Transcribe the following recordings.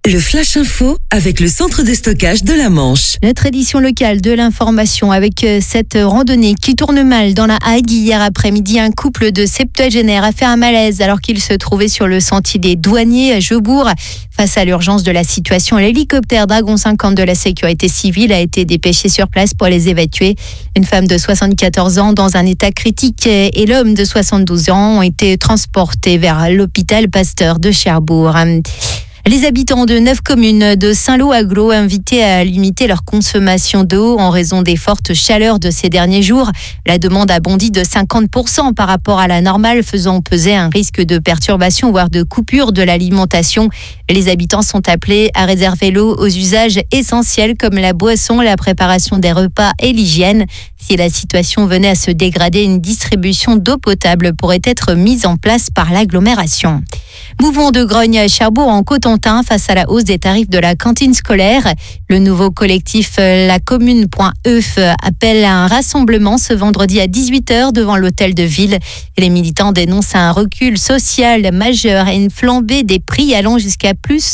Le Flash Info avec le centre de stockage de la Manche. Notre édition locale de l'information avec cette randonnée qui tourne mal dans la Hague. Hier après-midi, un couple de septuagénaires a fait un malaise alors qu'il se trouvait sur le sentier des douaniers à Jeubourg. Face à l'urgence de la situation, l'hélicoptère Dragon 50 de la sécurité civile a été dépêché sur place pour les évacuer. Une femme de 74 ans dans un état critique et l'homme de 72 ans ont été transportés vers l'hôpital Pasteur de Cherbourg. Les habitants de 9 communes de Saint-Lô-Aglo invités à limiter leur consommation d'eau en raison des fortes chaleurs de ces derniers jours. La demande a bondi de 50% par rapport à la normale, faisant peser un risque de perturbation, voire de coupure de l'alimentation. Les habitants sont appelés à réserver l'eau aux usages essentiels comme la boisson, la préparation des repas et l'hygiène. Si la situation venait à se dégrader, une distribution d'eau potable pourrait être mise en place par l'agglomération. Mouvement de grogne à Cherbourg en Cotentin face à la hausse des tarifs de la cantine scolaire. Le nouveau collectif La Commune.E appelle à un rassemblement ce vendredi à 18h devant l'hôtel de ville. Les militants dénoncent un recul social majeur et une flambée des prix allant jusqu'à plus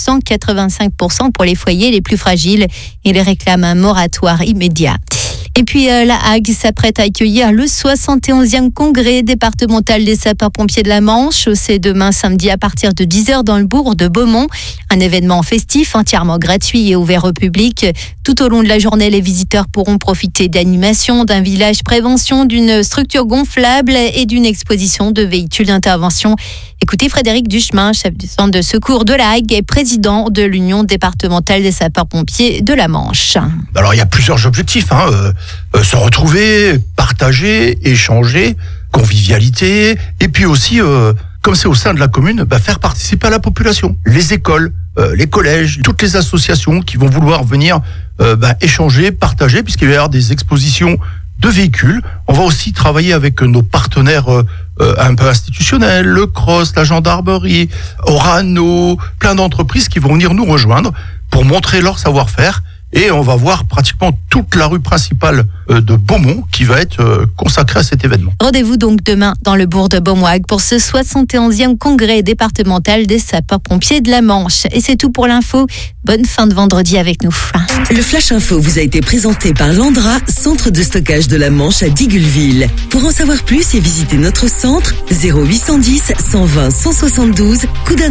185% pour les foyers les plus fragiles. Ils réclament un moratoire immédiat. Et puis la Hague s'apprête à accueillir le 71e congrès départemental des sapeurs-pompiers de la Manche. C'est demain samedi à partir de 10h dans le bourg de Beaumont. Un événement festif entièrement gratuit et ouvert au public. Tout au long de la journée, les visiteurs pourront profiter d'animations, d'un village prévention, d'une structure gonflable et d'une exposition de véhicules d'intervention. Écoutez Frédéric Duchemin, chef du centre de secours de la Hague et président de l'Union départementale des sapeurs-pompiers de la Manche. Alors il y a plusieurs objectifs, se retrouver, partager, échanger, convivialité, et puis aussi, comme c'est au sein de la commune, faire participer à la population, les écoles, les collèges, toutes les associations qui vont vouloir venir échanger, partager, puisqu'il va y avoir des expositions de véhicules. On va aussi travailler avec nos partenaires un peu institutionnels, le CROSS, la gendarmerie, Orano, plein d'entreprises qui vont venir nous rejoindre pour montrer leur savoir-faire. Et on va voir pratiquement toute la rue principale de Beaumont qui va être consacrée à cet événement. Rendez-vous donc demain dans le bourg de Beaumont pour ce 71e congrès départemental des sapeurs-pompiers de la Manche. Et c'est tout pour l'info. Bonne fin de vendredi avec nous. Le Flash Info vous a été présenté par Landra, centre de stockage de la Manche à Digueulville. Pour en savoir plus et visiter notre centre, 0810 120 172,